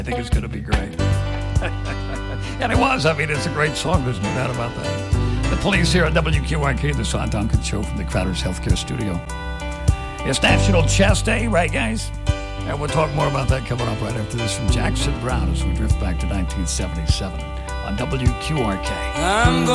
I think it's going to be great. And it was. I mean, it's a great song. There's no doubt about that. The Police here at WQRK, the Sean Duncan Show from the Crowder's Healthcare Studio. It's National Chest Day, right, guys? And we'll talk more about that coming up right after this from Jackson Browne as we drift back to 1977 on WQRK.